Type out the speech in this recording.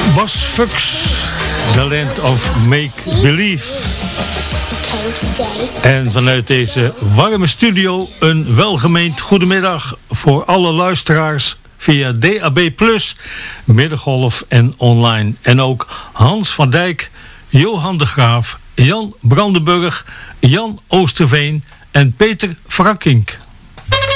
Bas Fuchs, The Land of Make Believe. En vanuit deze warme studio een welgemeend goedemiddag voor alle luisteraars via DAB+, middengolf en online. En ook Hans van Dijk, Johan de Graaf, Jan Brandenburg, Jan Oosterveen en Peter Frakkink.